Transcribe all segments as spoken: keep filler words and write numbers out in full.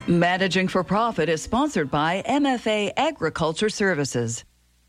Managing for Profit is sponsored by M F A Agriculture Services.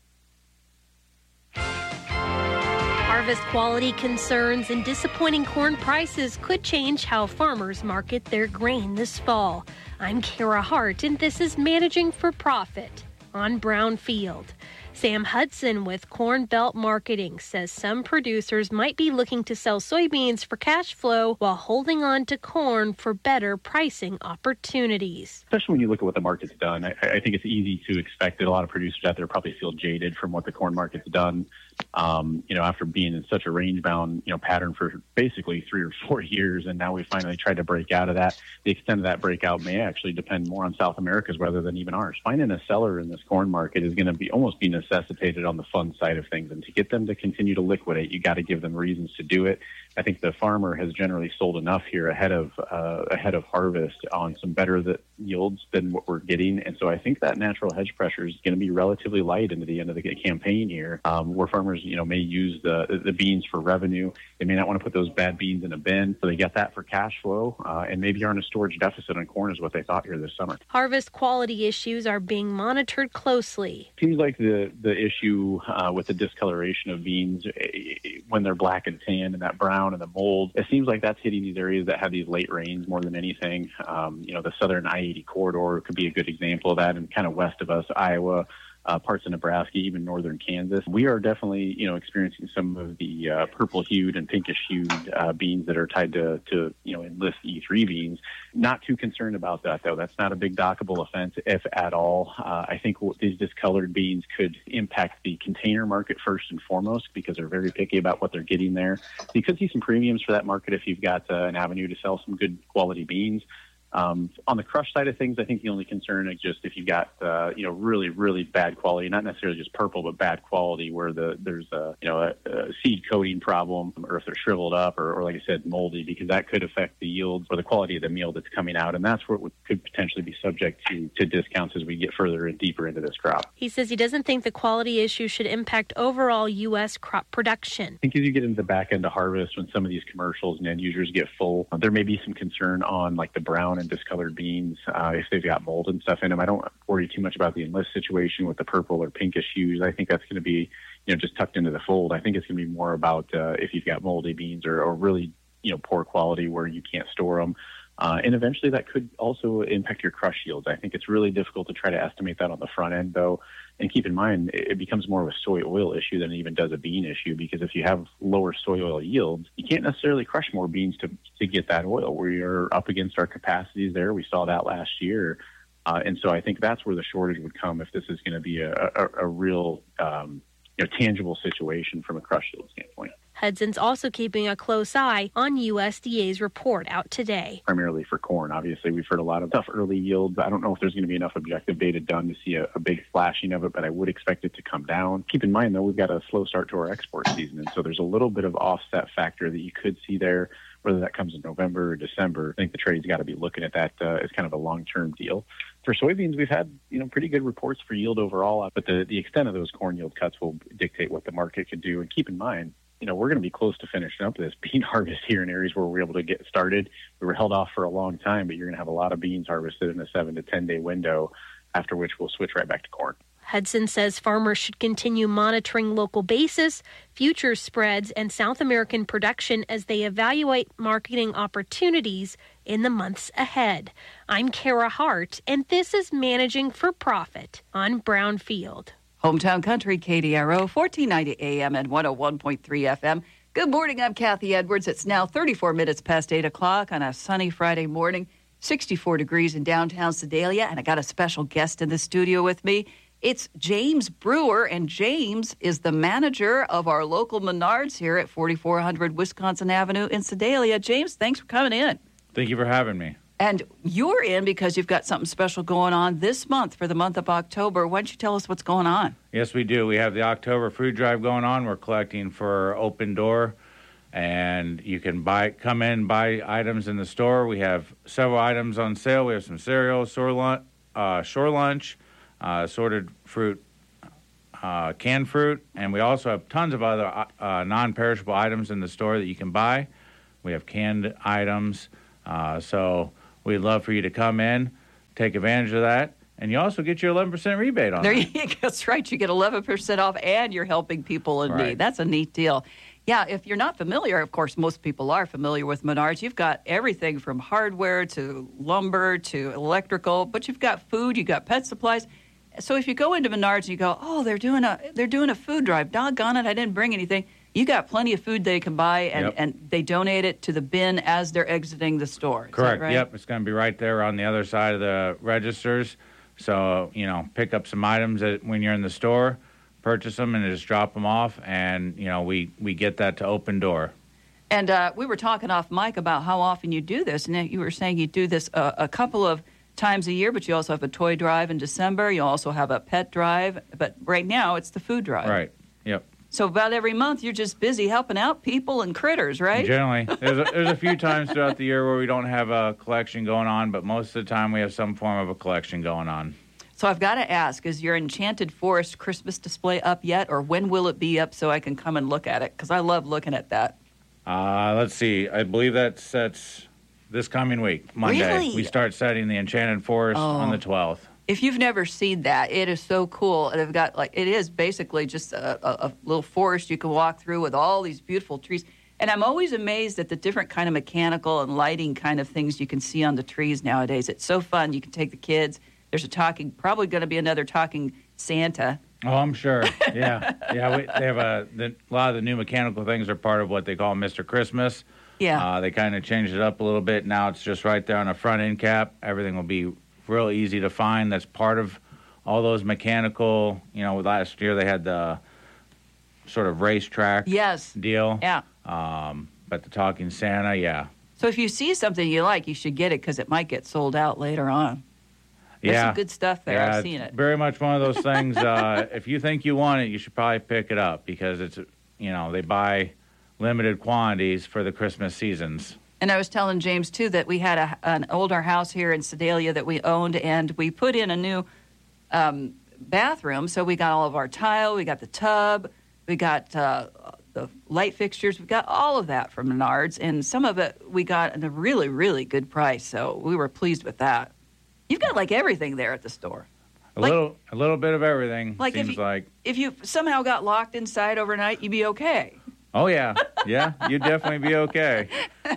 Harvest quality concerns and disappointing corn prices could change how farmers market their grain this fall. I'm Kara Hart, and this is Managing for Profit on Brownfield. Sam Hudson with Corn Belt Marketing says some producers might be looking to sell soybeans for cash flow while holding on to corn for better pricing opportunities. Especially when you look at what the market's done, I, I think it's easy to expect that a lot of producers out there probably feel jaded from what the corn market's done. Um, you know, after being in such a range-bound, you know, pattern for basically three or four years, and now we finally tried to break out of that. The extent of that breakout may actually depend more on South America's rather than even ours. Finding a seller in this corn market is going to be almost be necessitated on the fund side of things, and to get them to continue to liquidate, you got to give them reasons to do it. I think the farmer has generally sold enough here ahead of uh, ahead of harvest on some better the yields than what we're getting, and so I think that natural hedge pressure is going to be relatively light into the end of the campaign here, um, where farmers, you know, may use the the beans for revenue. They may not want to put those bad beans in a bin, so they get that for cash flow, uh, and maybe aren't a storage deficit on corn is what they thought here this summer. Harvest quality issues are being monitored closely. Seems like the the issue uh, with the discoloration of beans when they're black and tan and that brown and the mold, it seems like that's hitting these areas that have these late rains more than anything. Um, you know, the southern I eighty corridor could be a good example of that, and kind of west of us, Iowa, Uh, parts of Nebraska, even northern Kansas. We are definitely, you know, experiencing some of the uh, purple-hued and pinkish-hued uh, beans that are tied to, to, you know, enlist E three beans. Not too concerned about that, though. That's not a big dockable offense, if at all. Uh, I think these discolored beans could impact the container market first and foremost because they're very picky about what they're getting there. You could see some premiums for that market if you've got uh, an avenue to sell some good quality beans. Um, on the crush side of things, I think the only concern is just if you've got, uh, you know, really, really bad quality, not necessarily just purple, but bad quality where the there's, a, you know, a, a seed coating problem, or if they're shriveled up or, or, like I said, moldy, because that could affect the yields or the quality of the meal that's coming out. And that's where it would, could potentially be subject to, to discounts as we get further and deeper into this crop. He says he doesn't think the quality issue should impact overall U S crop production. I think as you get into the back end of harvest, when some of these commercials and end users get full, there may be some concern on like the brown and discolored beans, uh, if they've got mold and stuff in them. I don't worry too much about the enlist situation with the purple or pinkish hues. I think that's going to be, you know, just tucked into the fold. I think it's going to be more about uh, if you've got moldy beans or, or really, you know, poor quality where you can't store them. Uh, and eventually that could also impact your crush yields. I think it's really difficult to try to estimate that on the front end, though. And keep in mind, it becomes more of a soy oil issue than it even does a bean issue, because if you have lower soy oil yields, you can't necessarily crush more beans to, to get that oil. We are up against our capacities there. We saw that last year. Uh, and so I think that's where the shortage would come if this is going to be a, a, a real um, you know, tangible situation from a crush yield standpoint. Hudson's also keeping a close eye on U S D A's report out today. Primarily for corn, obviously. We've heard a lot of tough early yields. I don't know if there's going to be enough objective data done to see a, a big flashing of it, but I would expect it to come down. Keep in mind, though, we've got a slow start to our export season, and so there's a little bit of offset factor that you could see there, whether that comes in November or December. I think the trade's got to be looking at that uh, as kind of a long-term deal. For soybeans, we've had, you know, pretty good reports for yield overall, but the, the extent of those corn yield cuts will dictate what the market could do. And keep in mind, you know, we're going to be close to finishing up this bean harvest here in areas where we're able to get started. We were held off for a long time, but you're going to have a lot of beans harvested in a seven to ten day window, after which we'll switch right back to corn. Hudson says farmers should continue monitoring local basis, futures spreads, and South American production as they evaluate marketing opportunities in the months ahead. I'm Kara Hart, and this is Managing for Profit on Brownfield. Hometown Country, K D R O, fourteen ninety A M and one oh one point three F M. Good morning, I'm Kathy Edwards. It's now thirty-four minutes past eight o'clock on a sunny Friday morning, sixty-four degrees in downtown Sedalia, and I got a special guest in the studio with me. It's James Brewer, and James is the manager of our local Menards here at forty-four hundred Wisconsin Avenue in Sedalia. James, thanks for coming in. Thank you for having me. And you're in because you've got something special going on this month for the month of October. Why don't you tell us what's going on? Yes, we do. We have the October food drive going on. We're collecting for Open Door, and you can buy, come in, buy items in the store. We have several items on sale. We have some cereal, shore lunch, uh, shore lunch uh, assorted fruit, uh, canned fruit, and we also have tons of other uh, non-perishable items in the store that you can buy. We have canned items, uh, so we'd love for you to come in. take advantage of that. And you also get your eleven percent rebate on There that. you go. That's right. You get eleven percent off, and you're helping people in Right. need. That's a neat deal. Yeah, if you're not familiar, of course, most people are familiar with Menards. You've got everything from hardware to lumber to electrical, but you've got food, you've got pet supplies. So if you go into Menards and you go, oh, they're doing a they're doing a food drive. Doggone it, I didn't bring anything. You got plenty of food they can buy, and, Yep. and they donate it to the bin as they're exiting the store. Is that Correct. right? Yep. It's going to be right there on the other side of the registers. So, you know, pick up some items that when you're in the store, purchase them, and just drop them off. And, you know, we, we get that to Open Door. And uh, we were talking off mic about how often you do this. And you were saying you do this uh, a couple of times a year, but you also have a toy drive in December. You also have a pet drive. But right now, it's the food drive. Right. Yep. So about every month, you're just busy helping out people and critters, right? Generally, there's a, there's a few times throughout the year where we don't have a collection going on, but most of the time we have some form of a collection going on. So I've got to ask, is your Enchanted Forest Christmas display up yet, or when will it be up so I can come and look at it? Because I love looking at that. Uh, let's see. I believe that sets this coming week, Monday. Really? We start setting the Enchanted Forest Oh. on the twelfth. If you've never seen that, it is so cool. And I've got like it is basically just a, a, a little forest you can walk through with all these beautiful trees. And I'm always amazed at the different kind of mechanical and lighting kind of things you can see on the trees nowadays. It's so fun. You can take the kids. There's a talking, probably going to be another talking Santa. Oh, I'm sure. Yeah, yeah. We, they have a, the, a lot of the new mechanical things are part of what they call Mister Christmas. Yeah. Uh, they kind of changed it up a little bit. Now it's just right there on the front end cap. Everything will be real easy to find. That's part of all those mechanical. You know, last year they had the sort of racetrack Yes. deal. Yeah. Um, but the talking Santa, yeah. So if you see something you like, you should get it because it might get sold out later on. There's yeah. some good stuff there. Yeah, I've seen it's it. very much one of those things. Uh, if you think you want it, you should probably pick it up because it's, you know, they buy limited quantities for the Christmas seasons. And I was telling James, too, that we had a, an older house here in Sedalia that we owned, and we put in a new um, bathroom. So we got all of our tile, we got the tub, we got uh, the light fixtures, we got all of that from Menards, and some of it we got at a really, really good price. So we were pleased with that. You've got, like, everything there at the store. A Like- little, a little bit of everything. Like if seems you- like. If you somehow got locked inside overnight, you'd be okay. Oh yeah, yeah, you'd definitely be okay.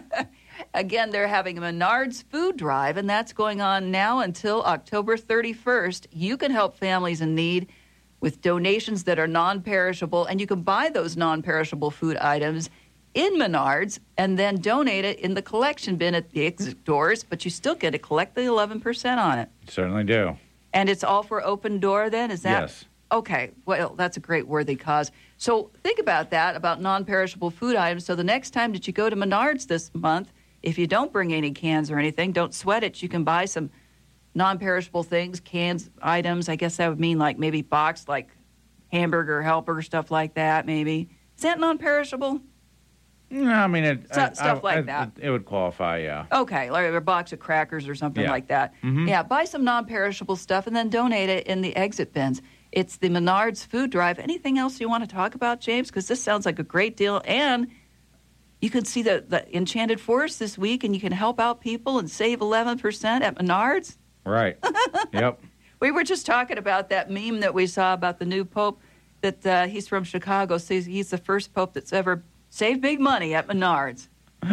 Again, they're having a Menards food drive, and that's going on now until October thirty-first. You can help families in need with donations that are non-perishable, and you can buy those non-perishable food items in Menards and then donate it in the collection bin at the exit doors, but you still get to collect the eleven percent on it. Certainly do. And it's all for Open Door then? Is that? Yes. Okay, well, that's a great worthy cause. So think about that, about non-perishable food items. So the next time that you go to Menards this month, if you don't bring any cans or anything, don't sweat it. You can buy some non-perishable things, cans, items. I guess that would mean like maybe boxed, like hamburger helper, stuff like that, maybe. Is that non-perishable? No, I mean it. Stu- I- stuff I- like I- that. It, it would qualify, yeah. Okay, like a box of crackers or something Yeah. like that. Mhm. Yeah, buy some non-perishable stuff and then donate it in the exit bins. It's the Menards food drive. Anything else you want to talk about, James? Because this sounds like a great deal. And you can see the, the Enchanted Forest this week, and you can help out people and save eleven percent at Menards. Right. Yep. We were just talking about that meme that we saw about the new pope, that uh, he's from Chicago. So he's, he's the first pope that's ever saved big money at Menards.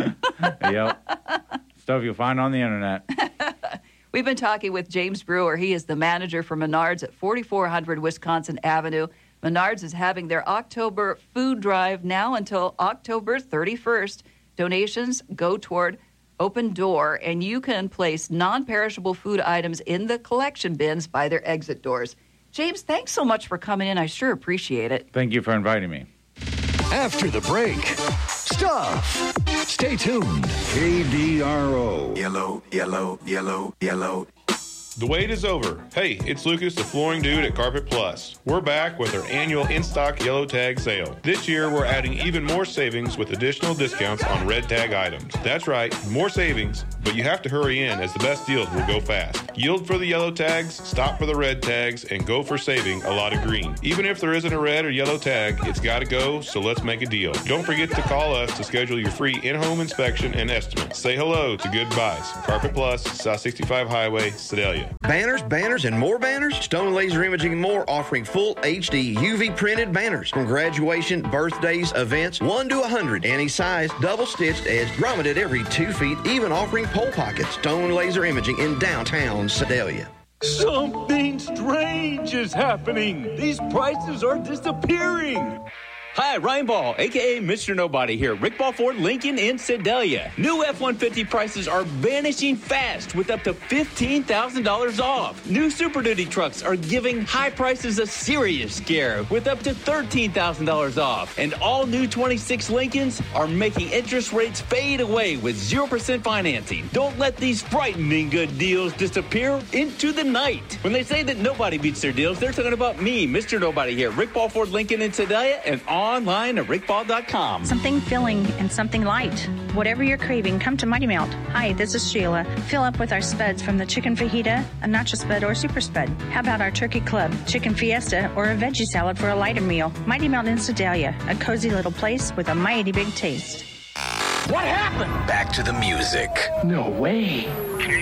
Yep. Stuff you'll find on the internet. We've been talking with James Brewer. He is the manager for Menards at forty-four hundred Wisconsin Avenue. Menards is having their October food drive now until October thirty-first. Donations go toward Open Door, and you can place non-perishable food items in the collection bins by their exit doors. James, thanks so much for coming in. I sure appreciate it. Thank you for inviting me. After the break, stuff. Stay tuned. K D R O. Yellow, yellow, yellow, yellow. The wait is over. Hey, it's Lucas, the flooring dude at Carpet Plus. We're back with our annual in-stock yellow tag sale. This year, we're adding even more savings with additional discounts on red tag items. That's right, more savings, but you have to hurry in as the best deals will go fast. Yield for the yellow tags, stop for the red tags, and go for saving a lot of green. Even if there isn't a red or yellow tag, it's got to go, so let's make a deal. Don't forget to call us to schedule your free in-home inspection and estimate. Say hello to Good Buys. Carpet Plus, South sixty-five Highway, Sedalia. Sedalia. Banners, banners, and more banners? Stone Laser Imaging and More offering full H D U V printed banners from graduation, birthdays, events, one to one hundred, any size, double-stitched edge, grommeted every two feet, even offering pole pockets. Stone Laser Imaging in downtown Sedalia. Something strange is happening. These prices are disappearing. Hi, Ryan Ball, a k a. Mister Nobody here. Rick Ball Ford Lincoln in Sedalia. New F one fifty prices are vanishing fast with up to fifteen thousand dollars off. New Super Duty trucks are giving high prices a serious scare with up to thirteen thousand dollars off. And all new twenty-six Lincolns are making interest rates fade away with zero percent financing. Don't let these frightening good deals disappear into the night. When they say that nobody beats their deals, they're talking about me, Mister Nobody here. Rick Ball Ford Lincoln in Sedalia and all online at rick ball dot com. Something filling and something light. Whatever you're craving, come to Mighty Melt. Hi, this is Sheila. Fill up with our spuds from the chicken fajita, a nacho spud, or super spud. How about our turkey club, chicken fiesta, or a veggie salad for a lighter meal? Mighty Melt in Sedalia, a cozy little place with a mighty big taste. What happened? Back to the music. No way. K